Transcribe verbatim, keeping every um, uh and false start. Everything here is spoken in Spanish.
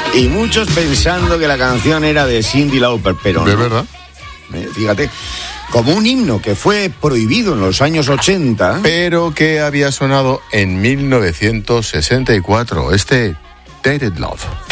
Y muchos pensando que la canción era de Cyndi Lauper, pero ¿De no. verdad? Eh, fíjate, como un himno que fue prohibido en los años ochenta. Pero que había sonado en mil novecientos sesenta y cuatro, este Tainted Love.